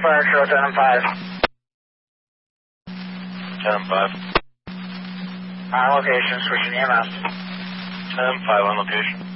fire control 10-5. 10-5. On location, switching EMS. 10-5 on location.